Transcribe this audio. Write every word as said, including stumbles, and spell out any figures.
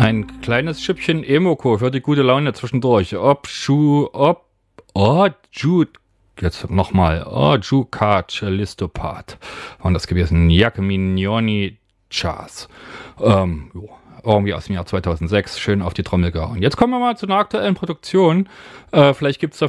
Ein kleines Schüppchen Emoko für die gute Laune zwischendurch. Ob Schuh, ob, oh, Jude, jetzt nochmal, oh, Juka Cellistopat. Und das gewesen Yakimignoni Chas. Ähm, jo. Irgendwie aus dem Jahr zweitausendsechs, schön auf die Trommel gehauen. Jetzt kommen wir mal zu einer aktuellen Produktion. Äh, vielleicht gibt es da